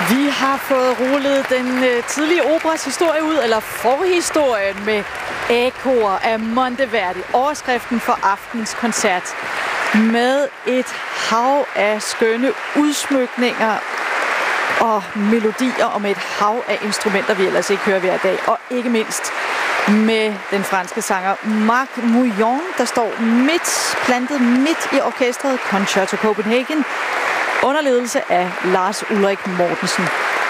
Vi har fået rullet den tidlige operas historie ud, eller forhistorien med ekkoer af Monteverdi. Overskriften for aftens koncert med et hav af skønne udsmykninger og melodier, og med et hav af instrumenter, vi ellers ikke hører hver dag. Og ikke mindst med den franske sanger Marc Mouillon, der står plantet midt i orkestret Concerto Copenhagen, under ledelse af Lars Ulrik Mortensen.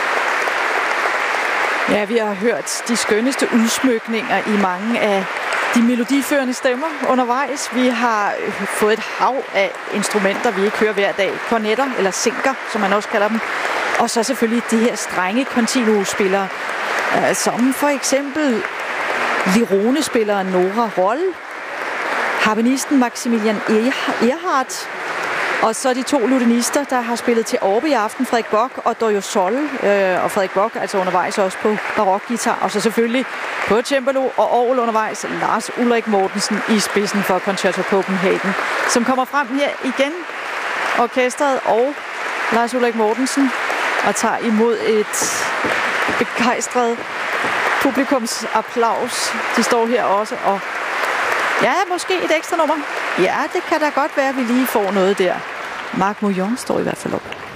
Ja, vi har hørt de skønneste udsmykninger i mange af de melodiførende stemmer undervejs. Vi har fået et hav af instrumenter, vi ikke hører hver dag. Kornetter, eller sinker, som man også kalder dem. Og så selvfølgelig de her strenge continuo-spillere, som for eksempel Lirone-spilleren Nora Roll, harpenisten Maximilian Erhardt, og så de to lutinister, der har spillet til Orbe i aften, Frederik Bock og Dojo Sol. Og Frederik Bock altså undervejs også på barokguitar, og så selvfølgelig på cembalo og orgel undervejs Lars Ulrik Mortensen i spidsen for Concerto Copenhagen, som kommer frem her igen, orkestret og Lars Ulrik Mortensen, og tager imod et begejstret publikums applaus. De står her også, og ja, måske et ekstra nummer. Ja, det kan da godt være, at vi lige får noget der. Marc Mouillon står i hvert fald op.